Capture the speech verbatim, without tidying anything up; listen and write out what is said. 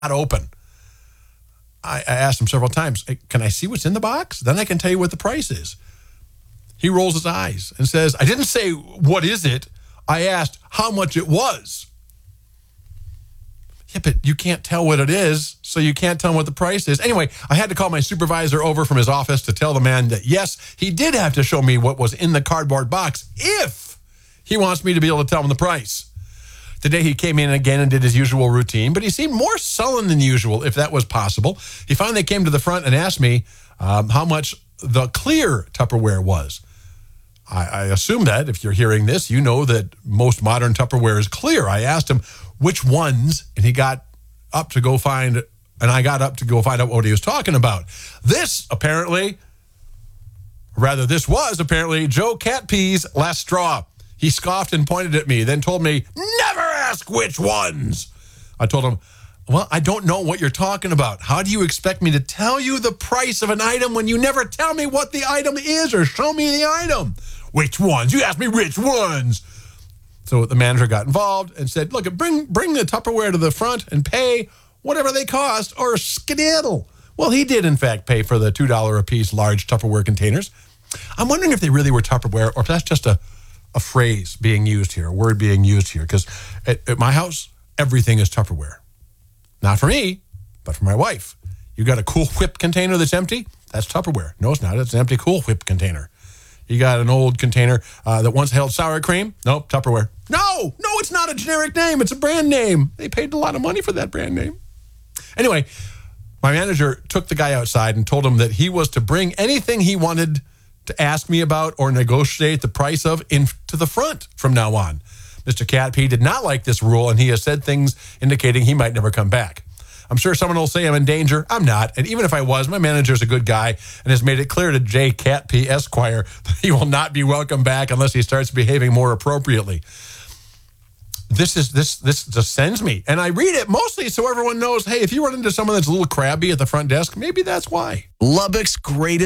open. I, I asked him several times, hey, can I see what's in the box? Then I can tell you what the price is. He rolls his eyes and says, I didn't say, what is it? I asked how much it was. Yeah, but you can't tell what it is, so you can't tell him what the price is. Anyway, I had to call my supervisor over from his office to tell the man that, yes, he did have to show me what was in the cardboard box if he wants me to be able to tell him the price. Today he came in again and did his usual routine, but he seemed more sullen than usual, if that was possible. He finally came to the front and asked me um, how much the clear Tupperware was. I, I assume that if you're hearing this, you know that most modern Tupperware is clear. I asked him which ones, and he got up to go find, and I got up to go find out what he was talking about. This, apparently, rather this was apparently Joe Catpee's last straw. He scoffed and pointed at me, then told me, never ask which ones. I told him, well, I don't know what you're talking about. How do you expect me to tell you the price of an item when you never tell me what the item is or show me the item? Which ones? You asked me which ones. So the manager got involved and said, look, bring bring the Tupperware to the front and pay whatever they cost or skedaddle. Well, he did, in fact, pay for the two dollars a piece large Tupperware containers. I'm wondering if they really were Tupperware or if that's just a, a phrase being used here, a word being used here. Because at, at my house, everything is Tupperware. Not for me, but for my wife. You got a Cool Whip container that's empty? That's Tupperware. No, it's not. It's an empty Cool Whip container. You got an old container uh, that once held sour cream? Nope, Tupperware. No, no, it's not a generic name. It's a brand name. They paid a lot of money for that brand name. Anyway, my manager took the guy outside and told him that he was to bring anything he wanted to ask me about or negotiate the price of into the front from now on. Mister Catpee did not like this rule, and he has said things indicating he might never come back. I'm sure someone will say I'm in danger. I'm not. And even if I was, my manager's a good guy and has made it clear to J. Catpee Esquire that he will not be welcome back unless he starts behaving more appropriately. This is this this just sends me. And I read it mostly so everyone knows, hey, if you run into someone that's a little crabby at the front desk, maybe that's why. Lubbock's greatest